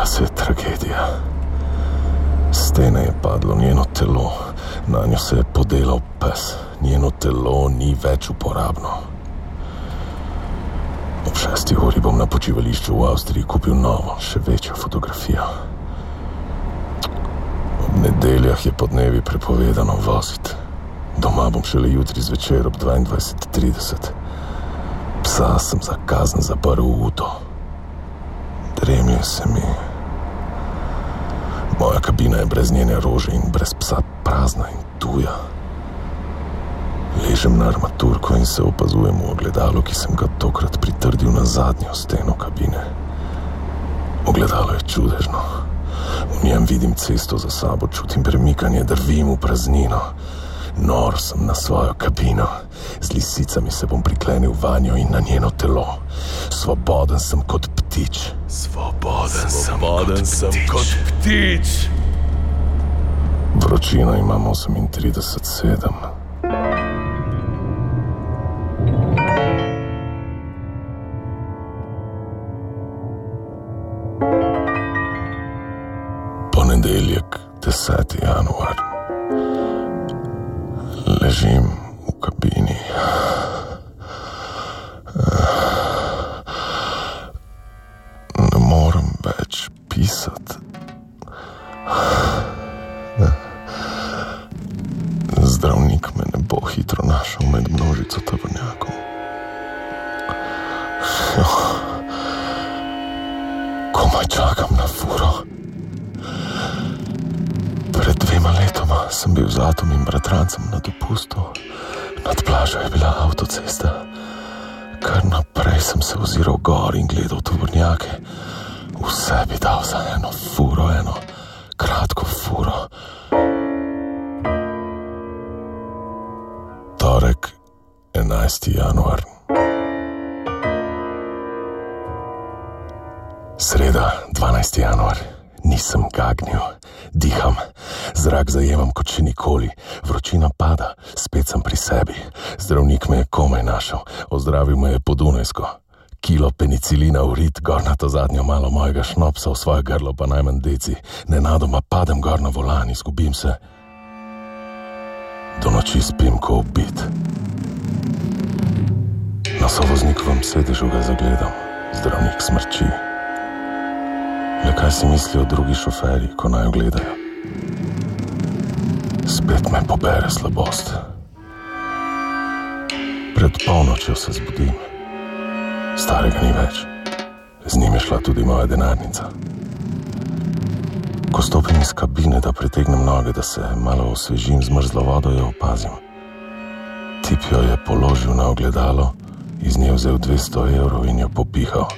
se je tragedija. Stene je padlo njeno telo, na njo se je podelal pes. Njeno telo ni več uporabno. Ob 6. uri bom na počivališču v Avstriji kupil novo, še večjo fotografijo. Ob nedeljah je podnevi prepovedano voziti. Doma bom šele jutri zvečer ob 22:30. Psa sem za kazen zaprl v uto. Dremlje se mi. Moja kabina je brez njene rože in brez psa prazna in tuja. Ležem na armaturko in se opazujem v ogledalo, ki sem ga tokrat pritrdil na zadnjo steno kabine. Ogledalo je čudežno. V njem vidim cesto za sabo, čutim premikanje, drvim v praznino. Nor sem na svojo kabino. Z lisicami se bom priklenil vanjo in na njeno telo. Svoboden sem kot ptič. Svoboden sem kot ptič. Vročino imam 38,7. Ponedeljek, 10. januar. Ležim v kabini. Ne morem več pisati. Zdravnik me ne bo hitro našel med množico tovornjakov. Komaj čakam na furo. Pred 2 letoma sem bil z Atom in bratrancem na dopustu. Nad plažo je bila avtocesta. Kar naprej sem se oziral gor in gledal tovornjake. Vse bi dal za eno furo, eno kratko furo. Torek, 11. januar. Sreda, 12. januar. Nisem gagnil. Diham. Zrak zajemam kot še nikoli. Vročina pada. Spet sem pri sebi. Zdravnik me je komaj našel. Ozdravil me je po Dunajsko. Kilo penicilina v rit, gor na to zadnjo malo mojega šnopsa, v svoje grlo pa najmanj deci. Nenadoma padem gor na volan, izgubim se. Do noči spim ko ubit. Na sovoznikovem sedežu ga zagledam. Zdravnik smrči. Le kaj si mislijo drugi šoferji, ko naj gledajo? Spet me pobere slabost. Pred polnočjo se zbudim. Starega ni več. Z njim je šla tudi moja denarnica. Ko stopim iz kabine, da pretegnem noge, da se malo osvežim z mrzlo vodo, jo opazim. Tip jo je položil na ogledalo, iz nje vzel 200 evrov in jo popihal.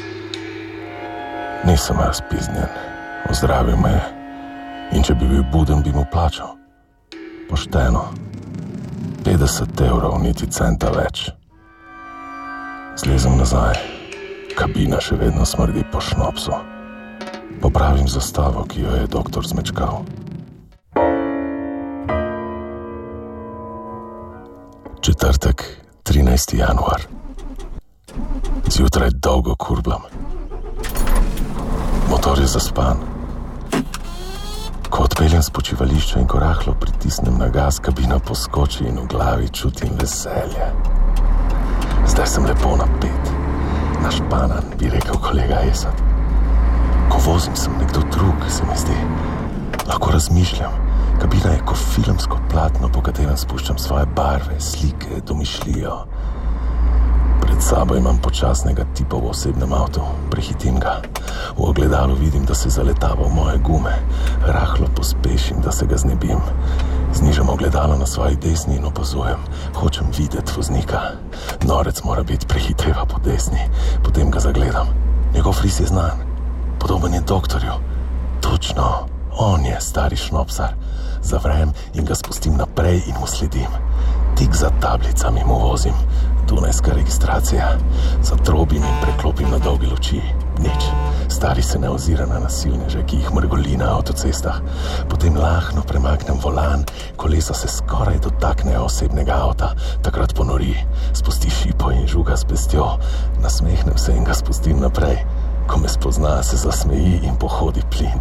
Nisem razpiznjen, ozdravil me je. In če bi bil buden, bi mu plačal. Pošteno. 50 evrov, niti centa več. Zlezem nazaj. Kabina še vedno smrdi po šnopsu. Popravim zastavo, ki jo je doktor zmečkal. Četrtek, 13. januar. Zjutraj dolgo kurblam. Motor je zaspan. Ko odpeljem s počivališča in ko rahlo pritisnem na gas, kabina poskoči in v glavi čutim veselje. Zdaj sem lepo napet. Našpanan, bi rekel kolega Esad. Ko vozim, sem nekdo drug, se mi zdi. Lahko razmišljam. Kabina je kot filmsko platno, po katerem spuščam svoje barve, slike, domišljijo. Pred sabo imam počasnega tipa v osebnem avtu. Prehitim ga. V ogledalu vidim, da se zaletava v moje gume. Rahlo pospešim, da se ga znebim. Znižam ogledalo na svoji desni in opazujem. Hočem videti voznika. Norec mora biti, prehiteva po desni. Potem ga zagledam. Njegov fris je znan. Podoben je doktorju. Točno, on je stari šnopsar. Zavrem in ga spustim naprej in mu sledim. Tik za tablicami mu vozim. Dunajska registracija. Zatrobim in preklopim na dolge luči. Nič. Stari se ne ozira na nasilneže, ki jih mrgoli na avtocestah. Potem lahno premaknem volan, kolesa se skoraj dotaknejo osebnega avta. Takrat ponori, spusti šipo in žuga s pestjo. Nasmehnem se in ga spustim naprej. Ko me spozna, se zasmeji in pohodi plin.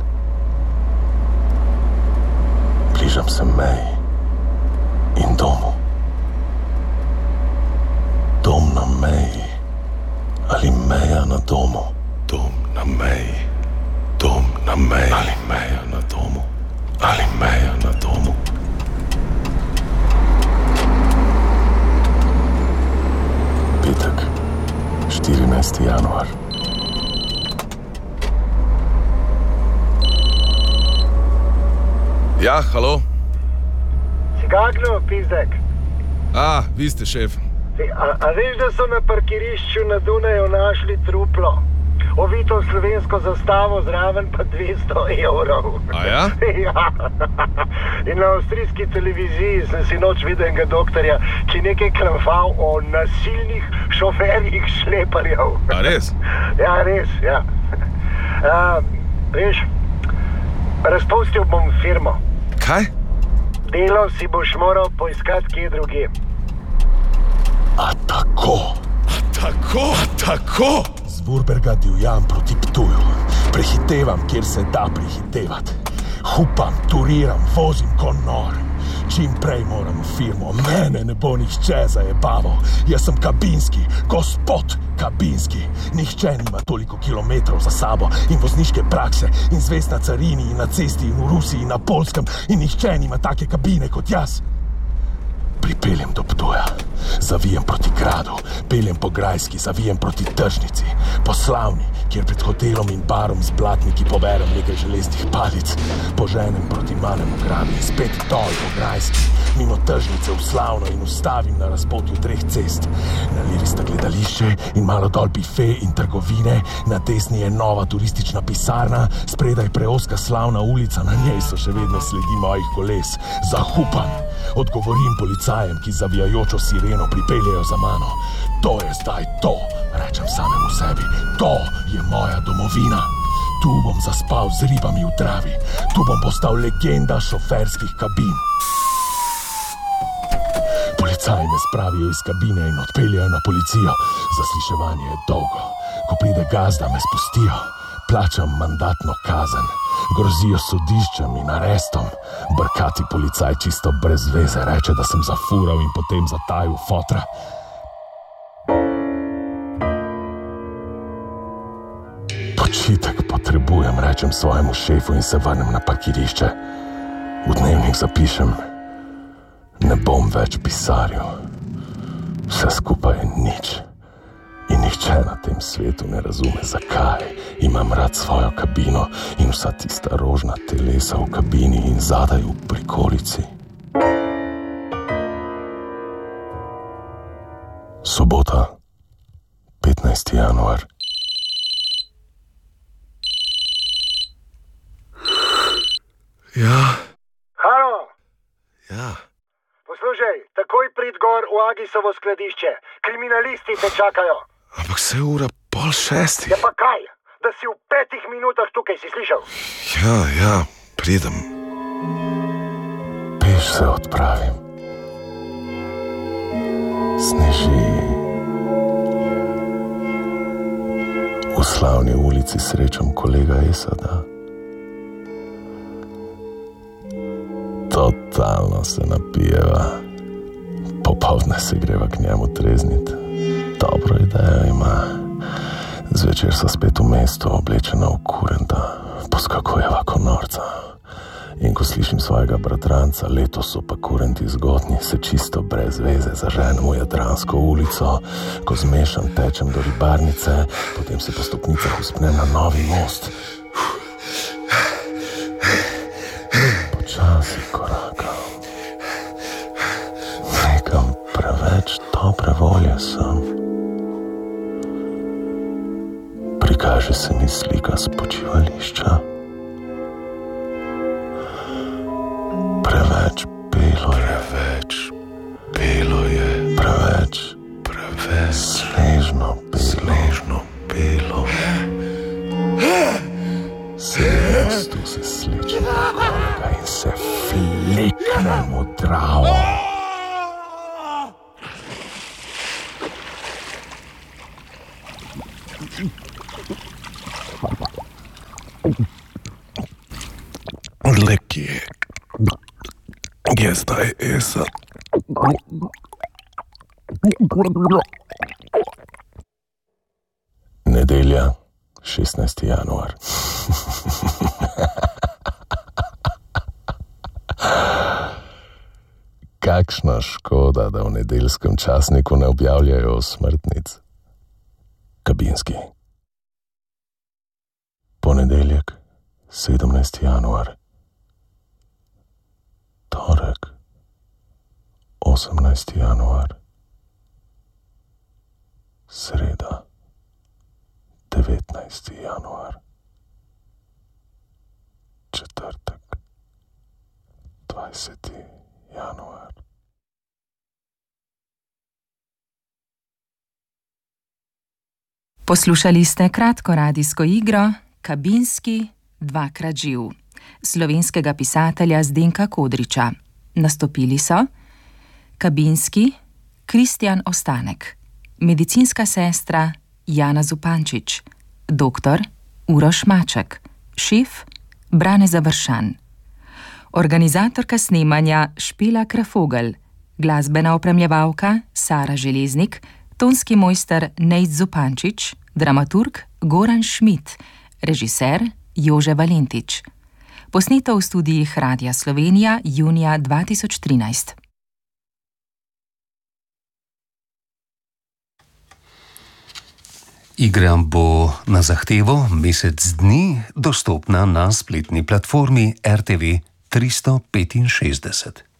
Bližam se meji in domu. Dom na meji ali meja na domu. Dom na meji, dom na meji ali meja na domu. Ali meja na domu. Petek, 14. januar. Ja, halo? Si gagnil, pizdek? Vi ste šef. A veš, da so na parkirišču na Dunaju našli truplo? Ovito slovensko zastavo, zraven pa 200 evrov. A ja? Ja. In na avstrijski televiziji sem si noč videl enega doktorja, ki nekaj klamfal o nasilnih šoferjih šleparjev. A res? Ja, res, ja. Veš, razpustil bom firmo. Kaj? Delo si boš moral poiskati kje drugje. A tako? Z Vurberga divjam proti Ptuju. Prehitevam, kjer se da prehitevati. Hupam, turiram, vozim kot nor. Čim prej moram v firmo, mene ne bo nihče zajebaval. Jaz sem kabinski, gospod kabinski. Nihče nima toliko kilometrov za sabo in vozniške prakse in zvest na carini in na cesti in v Rusiji in na Poljskem in nihče nima take kabine kot jaz. Pripeljem do Ptuja, zavijem proti gradu, peljem po Grajski, zavijem proti tržnici, po Slavni, kjer pred hotelom in barom z blatniki poberem nekaj železnih palic, poženem proti Malemu gradu in spet dol po Grajski, mimo tržnice v Slavno in ustavim na razpotju 3 cest. Na levi sta gledališče in malo dol bife in trgovine, na desni je nova turistična pisarna, spredaj preoska slavna ulica, na njej so še vedno sledi mojih koles. Zahupam. Odgovorim policajem, ki zavijajočo sireno pripeljejo za mano. To je zdaj to, rečem samemu sebi. To je moja domovina. Tu bom zaspal z ribami v travi. Tu bom postal legenda šoferskih kabin. Policaji me spravijo iz kabine in odpeljajo na policijo. Zasliševanje je dolgo. Ko pride gazda, me spustijo. Plačam mandatno kazen. Grozijo sodiščem in arestom. Brkati policaj čisto brez veze reče, da sem zafural in potem zatajil fotra. Počitek potrebujem, rečem svojemu šefu in se vrnem na parkirišče. V dnevnik zapišem, ne bom več pisaril. Vse skupaj je nič. In nihče na tem svetu ne razume, zakaj imam rad svojo kabino in vsa tista rožna telesa v kabini in zadaj v prikolici. Sobota, 15. januar. Ja. Halo, Ja. poslušaj, takoj prid gor v Agisovo skladišče. Kriminalisti te čakajo. Ampak se je ura 5:30. Ja pa kaj? Da si v 5 minutah tukaj, si slišal? Ja, pridem. Peš se odpravim. Sneži. V Slavni ulici srečam kolega Esada. Totalno se napijeva. Popoldne se greva k njemu treznit. Dobro idejo ima. Zvečer so spet v mestu, oblečena v kurenta. Poskakujeva ko norca. In ko slišim svojega bratranca, letos so pa kurenti zgodni, se čisto brez veze zaženem v Jadransko ulico, ko zmešam tečem do ribarnice, potem se po stopnicah vzpnem na Novi most. Počasi korakam. Nekam preveč dobre volje sem. Prikaže se mi slika s počivališča. Preveč belo je. Preveč snežno belo. Se tu se sliči na kolega in se fliknem v travo. je zdaj Esa? Nedelja, 16. januar. Kakšna škoda, da v nedeljskem časniku ne objavljajo smrtnic. Kabinski. Ponedeljek, 17. januar. Torek, 18. januar. Sreda, 19. januar. Četrtek, 20. januar. Poslušali ste kratko radijsko igro Kabinski dvakrat živ slovenskega pisatelja Zdenka Kodriča. Nastopili so Kabinski Kristjan Ostanek, medicinska sestra Jana Zupančič, doktor Uroš Maček, šef Brane Završan, organizatorka snemanja Špela Krafogel, glasbena opremljevalka Sara Železnik, tonski mojster Nejc Zupančič, dramaturg Goran Šmit, režiser Jože Valentič. Posneto v studijih Radia Slovenija junija 2013. Igra bo na zahtevo mesec dni dostopna na spletni platformi RTV 365.